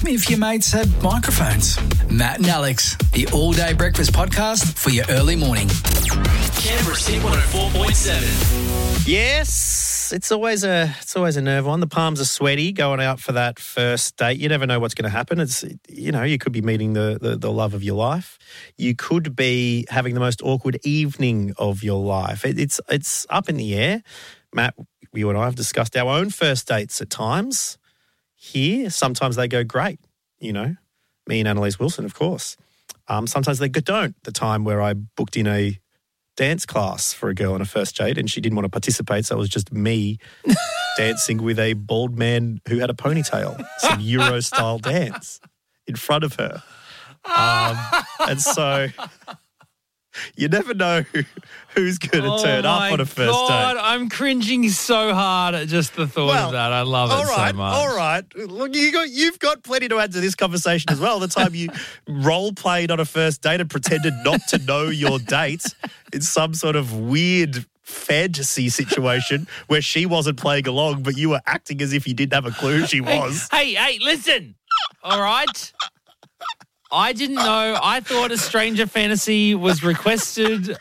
if your mates had microphones. Matt and Alex, the all-day breakfast podcast for your early morning. Canberra Tip 104.7. Yes, it's always a nerve one. The palms are sweaty going out for that first date. You never know what's going to happen. It's, you could be meeting the love of your life. You could be having the most awkward evening of your life. It's up in the air. Matt, you and I have discussed our own first dates at times. Here, sometimes they go great, me and Annalise Wilson, of course. Sometimes they don't. The time where I booked in a dance class for a girl on a first date and she didn't want to participate, so it was just me dancing with a bald man who had a ponytail, some Euro-style dance in front of her. And so you never know who's going to turn up on a first date. I'm cringing so hard at just the thought of that. I love it so much. All right. Look, you've got plenty to add to this conversation as well. The time you role-played on a first date and pretended not to know your date in some sort of weird fantasy situation where she wasn't playing along, but you were acting as if you didn't have a clue who she was. Hey, listen. All right? I didn't know. I thought a stranger fantasy was requested.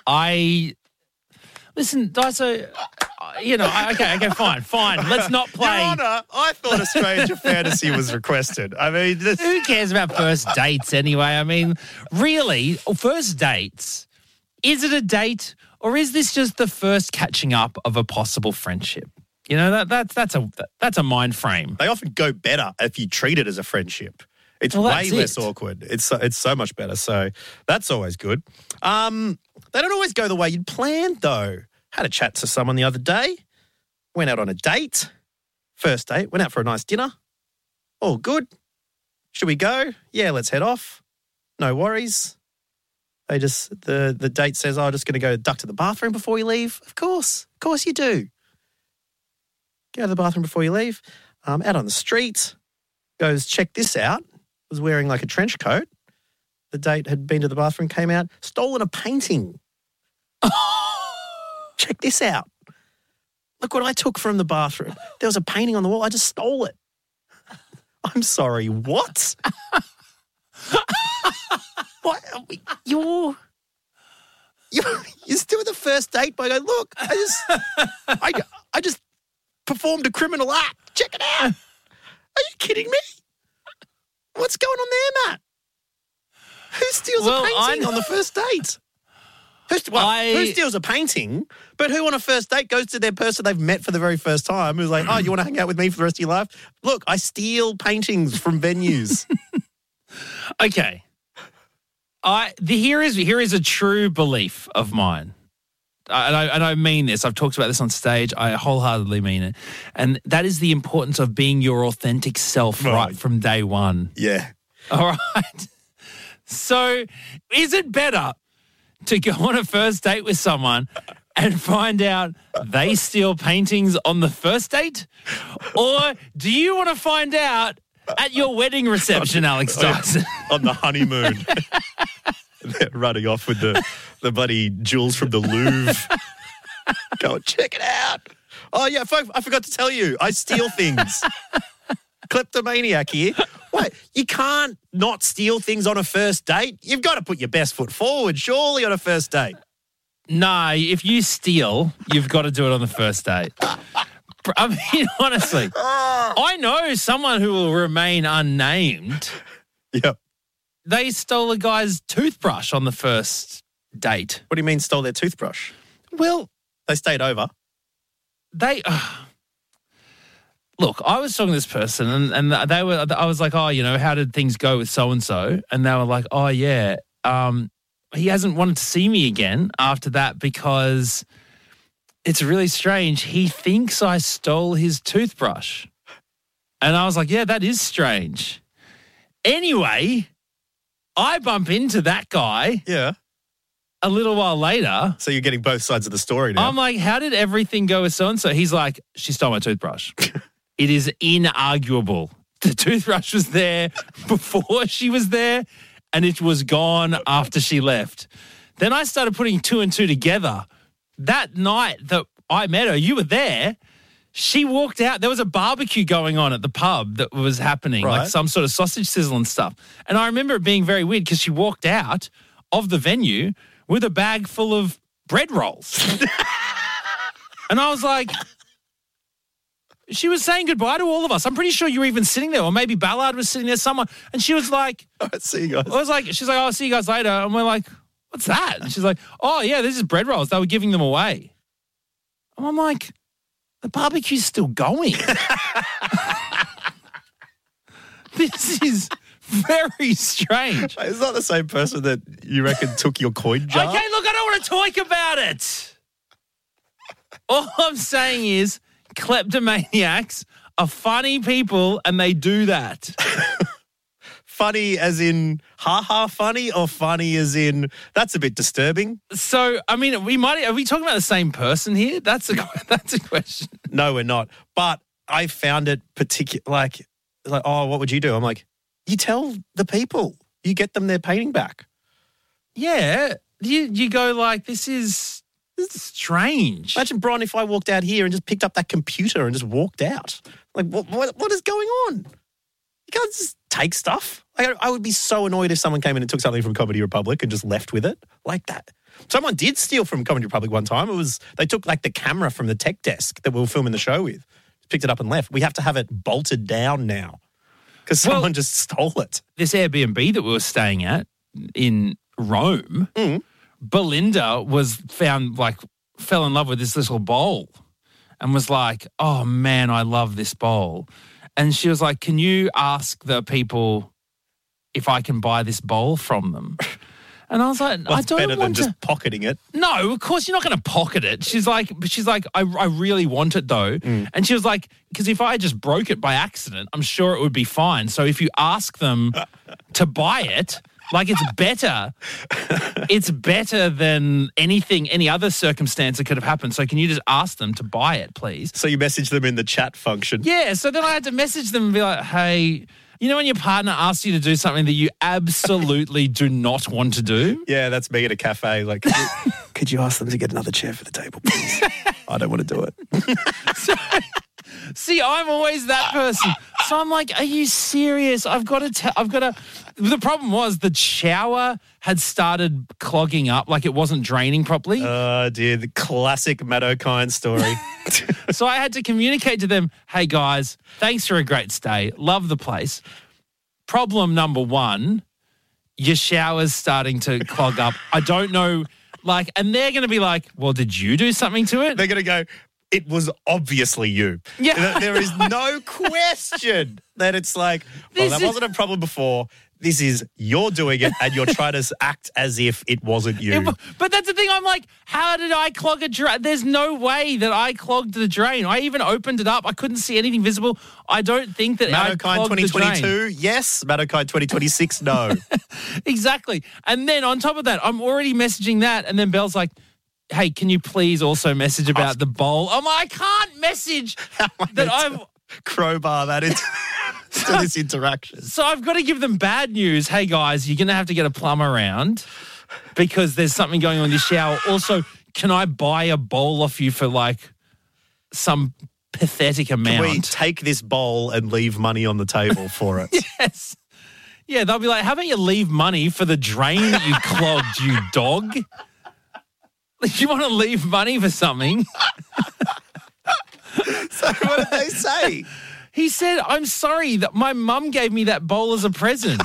Listen, Daiso, okay, fine. Let's not play. Your Honour, I thought a stranger fantasy was requested. I mean, who cares about first dates anyway? I mean, really, first dates, is it a date or is this just the first catching up of a possible friendship? That's a mind frame. They often go better if you treat it as a friendship. It's way less awkward. It's so much better. So that's always good. They don't always go the way you'd planned, though. Had a chat to someone the other day. Went out on a date. First date. Went out for a nice dinner. All good. Should we go? Yeah, let's head off. No worries. The date says, I'm just going to go duck to the bathroom before we leave. Of course you do. Go to the bathroom before you leave. Out on the street. Goes, check this out. Was wearing like a trench coat. The date had been to the bathroom, came out, stolen a painting. Check this out. Look what I took from the bathroom. There was a painting on the wall. I just stole it. I'm sorry, what? What? You're still the first date by going, look, I just performed a criminal act. Check it out. Are you kidding me? What's going on there, Matt? Who steals a painting on the first date? Who steals a painting, but who on a first date goes to their person they've met for the very first time who's like, oh, you want to hang out with me for the rest of your life? Look, I steal paintings from venues. Okay. Here is a true belief of mine. And I mean this. I've talked about this on stage. I wholeheartedly mean it. And that is the importance of being your authentic self right from day one. Yeah. All right. So is it better to go on a first date with someone and find out they steal paintings on the first date? Or do you want to find out at your wedding reception, Alex Dyson? On the honeymoon. They're running off with the bloody jewels from the Louvre. Go, check it out. Oh, yeah, folks, I forgot to tell you. I steal things. Kleptomaniac here. What? You can't not steal things on a first date. You've got to put your best foot forward, surely, on a first date. No, if you steal, you've got to do it on the first date. I mean, honestly, I know someone who will remain unnamed. Yep. They stole a guy's toothbrush on the first date. What do you mean stole their toothbrush? Well, they stayed over. Look, I was talking to this person and I was like, oh, how did things go with so-and-so? And they were like, oh, yeah, he hasn't wanted to see me again after that because it's really strange. He thinks I stole his toothbrush. And I was like, yeah, that is strange. Anyway, I bump into that guy. Yeah. A little while later. So you're getting both sides of the story now. I'm like, how did everything go with so-and-so? He's like, she stole my toothbrush. It is inarguable. The toothbrush was there before she was there and it was gone after she left. Then I started putting two and two together. That night that I met her, you were there. She walked out. There was a barbecue going on at the pub that was happening, Right. like some sort of sausage sizzle and stuff. And I remember it being very weird because she walked out of the venue with a bag full of bread rolls. And I was like, she was saying goodbye to all of us. I'm pretty sure you were even sitting there, or maybe Ballard was sitting there somewhere. And she was like, All right, see you guys. she's like, I'll see you guys later. And we're like, what's that? And she's like, oh, yeah, this is bread rolls. They were giving them away. And I'm like, the barbecue's still going. This is very strange. It's not the same person that you reckon took your coin jar. Okay, look, I don't want to talk about it. All I'm saying is kleptomaniacs are funny people and they do that. Funny as in ha-ha funny, or funny as in that's a bit disturbing? So, I mean, are we talking about the same person here? That's a question. No, we're not. But I found it like, oh, what would you do? I'm like, you tell the people. You get them their painting back. Yeah. You go like, this is strange. Imagine, Bron, if I walked out here and just picked up that computer and just walked out. Like, what is going on? You can't just take stuff. Like, I would be so annoyed if someone came in and took something from Comedy Republic and just left with it like that. Someone did steal from Comedy Republic one time. They took like the camera from the tech desk that we were filming the show with, picked it up and left. We have to have it bolted down now because someone just stole it. This Airbnb that we were staying at in Rome, Belinda fell in love with this little bowl and was like, oh man, I love this bowl. And she was like, can you ask the people if I can buy this bowl from them? And I was like, Well, I don't better than want just pocketing it. No, of course you're not going to pocket it. She's like, I really want it though. And she was like, because if I just broke it by accident, I'm sure it would be fine. So if you ask them to buy it, like it's better. It's better than any other circumstance that could have happened. So can you just ask them to buy it, please? So you message them in the chat function. Yeah. So then I had to message them and be like, hey, you know when your partner asks you to do something that you absolutely do not want to do? Yeah, that's me at a cafe. Like, could you ask them to get another chair for the table, please? I don't want to do it. See, I'm always that person. So I'm like, are you serious? I've got to. The problem was the shower had started clogging up, like it wasn't draining properly. Oh, dear. The classic Matt O'Kine story. So I had to communicate to them, hey, guys, thanks for a great stay. Love the place. Problem number one, your shower's starting to clog up. I don't know, and they're going to be like, well, did you do something to it? They're going to go, it was obviously you. Yeah. There is no question that it's like, well, that wasn't a problem before. This is you're doing it and you're trying to act as if it wasn't you. But that's the thing. I'm like, how did I clog a drain? There's no way that I clogged the drain. I even opened it up. I couldn't see anything visible. I don't think that Matt I O'Kine clogged the 2022, drain. yes. Matt O'Kine 2026, no. Exactly. And then on top of that, I'm already messaging that. And then Belle's like, hey, can you please also message about the bowl? I'm like, I can't message that I've... crowbar that into this interaction. So I've got to give them bad news. Hey, guys, you're going to have to get a plumber around because there's something going on in your shower. Also, can I buy a bowl off you for some pathetic amount? Can we take this bowl and leave money on the table for it? Yes. Yeah, they'll be like, how about you leave money for the drain that you clogged, you dog? You want to leave money for something? So what did they say? He said, I'm sorry that my mum gave me that bowl as a present.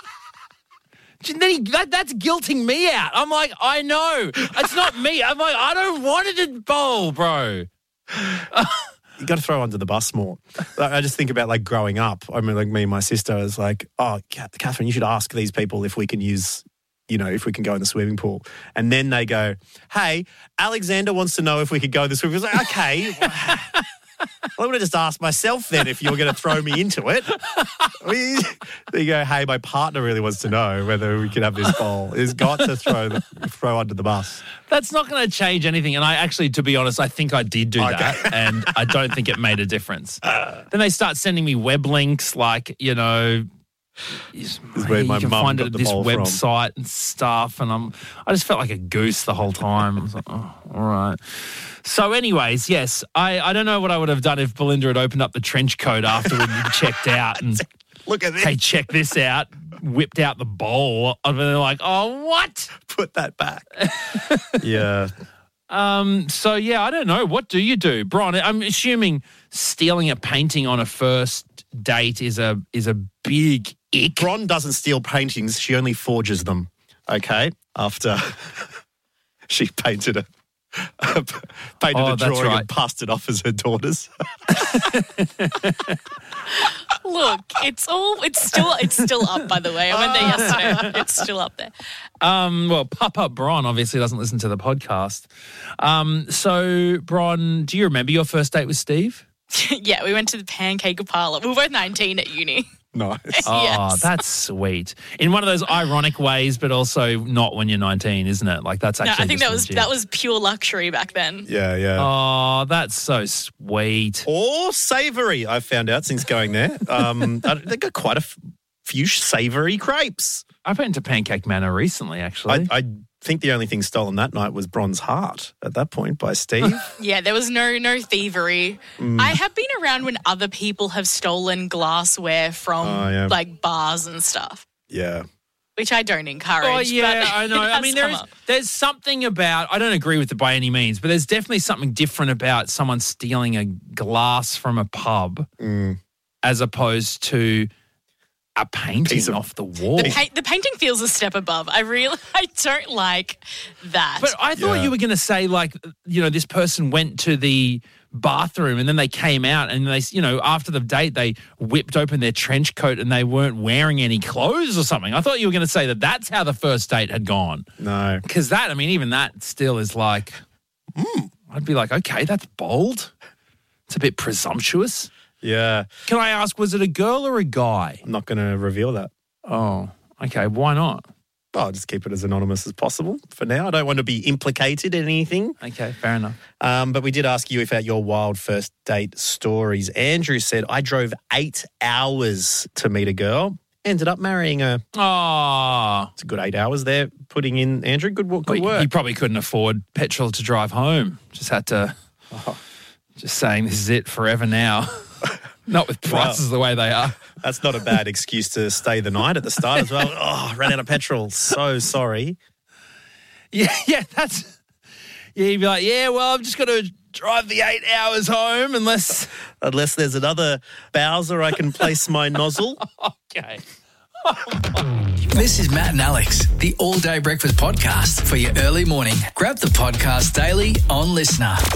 That's guilting me out. I'm like, I know. It's not me. I'm like, I don't want a bowl, bro. You got to throw under the bus more. I just think about growing up. I mean, me and my sister was like, oh, Catherine, you should ask these people if we can use, if we can go in the swimming pool. And then they go, hey, Alexander wants to know if we could go in the swimming pool. I was like, okay. I would have just asked myself then if you were going to throw me into it. They go, hey, my partner really wants to know whether we can have this bowl. He's got to throw under the bus. That's not going to change anything. And I actually, to be honest, I think I did do that. And I don't think it made a difference. Then they start sending me web links where my you can mum find got it at the this bowl from. website and stuff, and I just felt like a goose the whole time. I was like, oh, all right. So, anyways, yes, I don't know what I would have done if Belinda had opened up the trench coat after we'd checked out and Look at this. hey, check this out. Whipped out the bowl. And they're like, oh, what? Put that back. Yeah. So, yeah, I don't know. What do you do? Bron, I'm assuming stealing a painting on a first date is a big ick. Bron doesn't steal paintings. She only forges them, okay? After she painted a drawing right. and passed it off as her daughter's. Look, it's still up, by the way. I went there yesterday. It's still up there. Well, Pop-Up Bron obviously doesn't listen to the podcast. So, Bron, do you remember your first date with Steve? Yeah, we went to the Pancake Parlor. We were both 19 at uni. Nice. Oh, Yes. that's sweet. In one of those ironic ways, but also not when you're 19, isn't it? Like, that's No, actually I think just legit. that was pure luxury back then. Yeah, yeah. Oh, that's so sweet. Or savoury, I've found out since going there. They got quite a few savoury crepes. I went to Pancake Manor recently, actually. I think the only thing stolen that night was Bron's heart at that point by Steve. Yeah, there was no thievery. I have been around when other people have stolen glassware from like bars and stuff, Yeah. which I don't encourage. Oh, yeah, but I know. it I has mean, come up. there's something about, I don't agree with it by any means, but there's definitely something different about someone stealing a glass from a pub as opposed to a painting off the wall. The painting feels a step above. I don't like that. But I thought you were going to say, like, you know, this person went to the bathroom and then they came out and they, you know, after the date, they whipped open their trench coat and they weren't wearing any clothes or something. I thought you were going to say that that's how the first date had gone. No. Because that, I mean, even that still is like, I'd be like, okay, that's bold. It's a bit presumptuous. Yeah. Can I ask, was it a girl or a guy? I'm not going to reveal that. Oh, okay. Why not? I'll just keep it as anonymous as possible for now. I don't want to be implicated in anything. Okay, fair enough. But we did ask you about your wild first date stories. Andrew said, I drove 8 hours to meet a girl. Ended up marrying her. Oh, It's a good 8 hours there putting in, Andrew. Good work. He probably couldn't afford petrol to drive home. Just had to, just saying this is it forever now. Not with prices the way they are. That's not a bad excuse to stay the night at the start as well. Oh, ran out of petrol. So sorry. Yeah, that's, you'd be like, yeah, well, I'm just going to drive the 8 hours home unless there's another Bowser I can place my nozzle. Okay. This is Matt and Alex, the All Day Breakfast Podcast for your early morning. Grab the podcast daily on Listener.